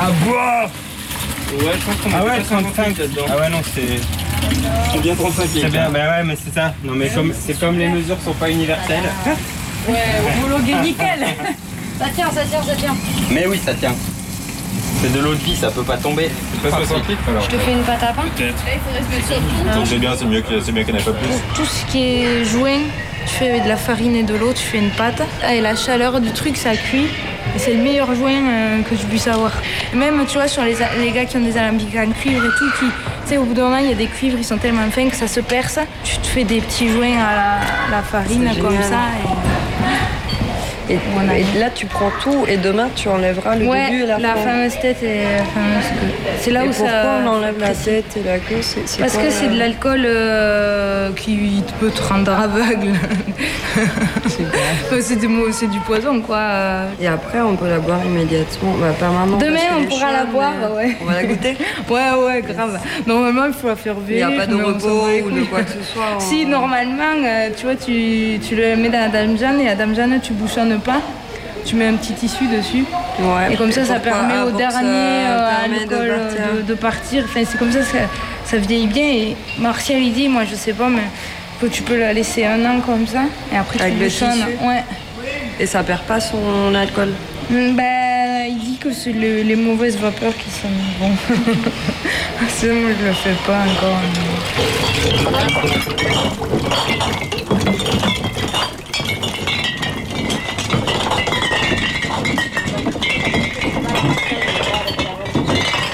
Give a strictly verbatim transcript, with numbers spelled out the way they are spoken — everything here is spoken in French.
Ah, boah. Ouais, je pense qu'on Ah a ouais, fait trente-cinq là-dedans. Ah ouais, non, c'est... C'est bien trente-cinq C'est bien, bah ouais, mais c'est ça. Non, mais comme, c'est comme les mesures sont pas universelles. Ouais, homologué nickel. Ça tient, ça tient, ça tient. Mais oui, ça tient. C'est de l'eau de vie, ça peut pas tomber. C'est pas soixante litres alors. Je te fais une pâte à pain. Peut-être. Là, il faudrait se mettre sur tout. Donc c'est bien, c'est mieux que- c'est bien qu'il n'y en ait pas plus. Tout ce qui est joint, tu fais avec de la farine et de l'eau, tu fais une pâte. Et la chaleur du truc, ça cuit. Et c'est le meilleur joint euh, que tu puisses avoir. Et même, tu vois, sur les, les gars qui ont des alambics en cuivre et tout, qui, tu sais, au bout d'un moment, il y a des cuivres, ils sont tellement fins que ça se perce. Tu te fais des petits joints à la, la farine C'est comme génial. ça. Et, Voilà. et là, tu prends tout et demain, tu enlèveras le Ouais, début et la, la fin. fameuse tête et la fameuse queue. C'est là et où pourquoi ça... on enlève la tête et la queue? C'est- c'est Parce quoi, que c'est euh, de l'alcool euh, qui peut te rendre aveugle. Ouais, c'est du, c'est du poison, quoi. Et après, on peut la boire immédiatement. Bah, pas maintenant. Demain, parce qu'elle on est pourra la chaude, boire, mais ouais. On va la goûter? Ouais, ouais, grave. Normalement, il faut la faire Il n'y vieillir. a pas de mais on s'en repos bat les ou de couilles. quoi que ce soit. on- Si, normalement, euh, tu vois, tu, tu le mets dans la damjane et la damjane, tu bouchonnes pas. Tu mets un petit tissu dessus. Ouais. Et comme ça, ça Pourquoi? permet Ah, au pour que ça dernier euh, permet de alcool partir. de, de partir. Enfin, c'est comme ça, ça, ça vieillit bien. Et Martial, il dit, moi, je sais pas, mais que tu peux la laisser un an comme ça. Et après, Avec tu le bouchonnes. tissu? Ouais. Et ça perd pas son alcool. Mm, Ben, il dit que c'est le- les mauvaises vapeurs qui sont bon. Ça, moi, je le fais pas encore.